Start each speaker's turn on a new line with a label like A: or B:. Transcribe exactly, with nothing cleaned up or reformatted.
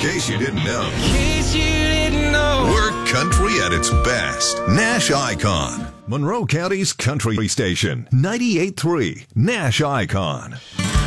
A: case you didn't know.
B: In case you didn't know.
A: We're country at its best. Nash Icon. Monroe County's country station. ninety-eight point three Nash Icon.